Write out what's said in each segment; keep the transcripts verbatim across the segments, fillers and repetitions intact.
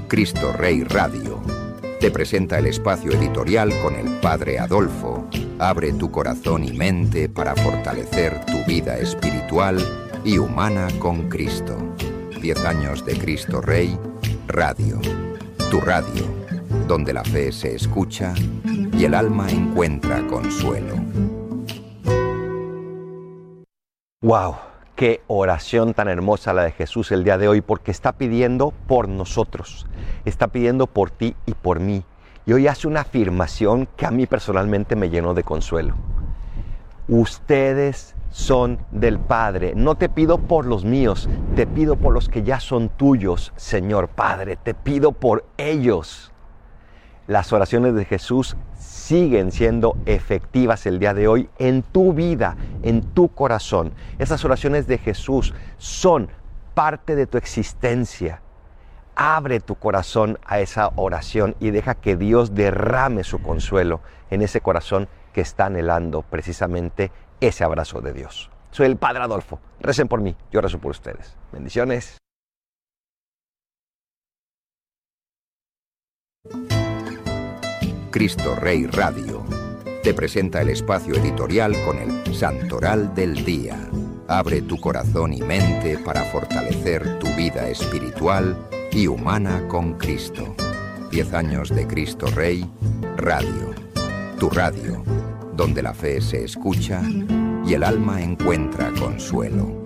Cristo Rey Radio te presenta el espacio editorial con el Padre Adolfo. Abre tu corazón y mente para fortalecer tu vida espiritual y humana con Cristo. Diez años de Cristo Rey Radio. Tu radio, donde la fe se escucha y el alma encuentra consuelo. ¡Wow! Qué oración tan hermosa la de Jesús el día de hoy, porque está pidiendo por nosotros, está pidiendo por ti y por mí. Y hoy hace una afirmación que a mí personalmente me llenó de consuelo. Ustedes son del Padre. No te pido por los míos, te pido por los que ya son tuyos, Señor Padre. Te pido por ellos. Las oraciones de Jesús siguen siendo efectivas el día de hoy en tu vida, en tu corazón. Esas oraciones de Jesús son parte de tu existencia. Abre tu corazón a esa oración y deja que Dios derrame su consuelo en ese corazón que está anhelando precisamente ese abrazo de Dios. Soy el Padre Adolfo. Recen por mí, yo rezo por ustedes. Bendiciones. Cristo Rey Radio te presenta el espacio editorial con el Santoral del Día. Abre tu corazón y mente para fortalecer tu vida espiritual y humana con Cristo. Diez años de Cristo Rey Radio. Tu radio, donde la fe se escucha y el alma encuentra consuelo.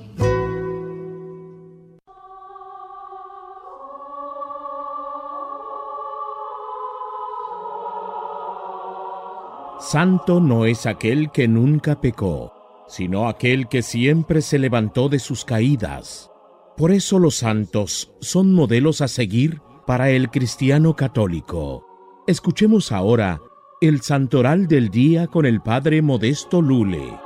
Santo no es aquel que nunca pecó, sino aquel que siempre se levantó de sus caídas. Por eso los santos son modelos a seguir para el cristiano católico. Escuchemos ahora el Santoral del Día con el Padre Modesto Lule.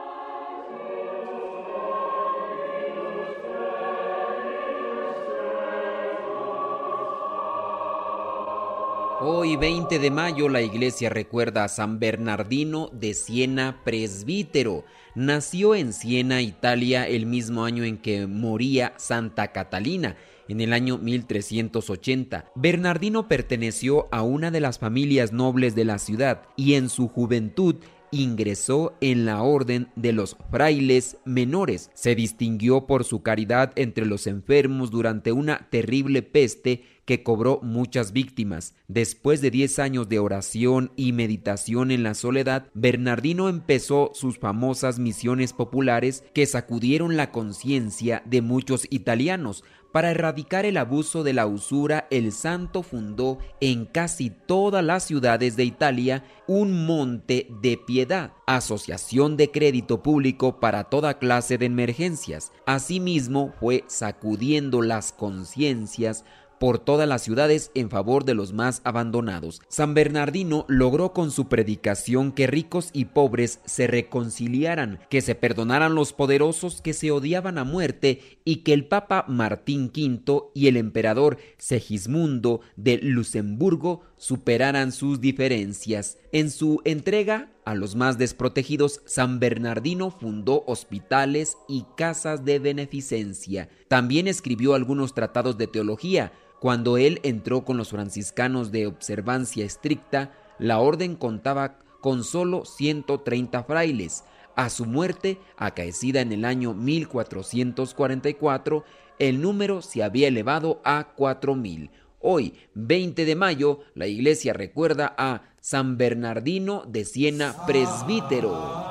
Hoy, veinte de mayo, la iglesia recuerda a San Bernardino de Siena, presbítero. Nació en Siena, Italia, el mismo año en que moría Santa Catalina, en el año mil trescientos ochenta. Bernardino perteneció a una de las familias nobles de la ciudad y en su juventud ingresó en la orden de los frailes menores. Se distinguió por su caridad entre los enfermos durante una terrible peste que cobró muchas víctimas. Después de diez años de oración y meditación en la soledad, Bernardino empezó sus famosas misiones populares que sacudieron la conciencia de muchos italianos. Para erradicar el abuso de la usura, el santo fundó en casi todas las ciudades de Italia un monte de piedad, asociación de crédito público para toda clase de emergencias. Asimismo, fue sacudiendo las conciencias por todas las ciudades en favor de los más abandonados. San Bernardino logró con su predicación que ricos y pobres se reconciliaran, que se perdonaran los poderosos que se odiaban a muerte y que el Papa Martín quinto y el emperador Segismundo de Luxemburgo superaran sus diferencias. En su entrega a los más desprotegidos, San Bernardino fundó hospitales y casas de beneficencia. También escribió algunos tratados de teología. Cuando él entró con los franciscanos de observancia estricta, la orden contaba con solo ciento treinta frailes. A su muerte, acaecida en el año mil cuatrocientos cuarenta y cuatro, el número se había elevado a cuatro mil. Hoy, veinte de mayo, la iglesia recuerda a San Bernardino de Siena, presbítero.